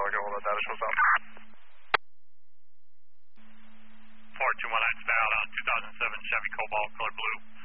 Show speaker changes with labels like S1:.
S1: I'll get all the data shows up.
S2: 4219 dialed out 2007 Chevy Cobalt, color blue.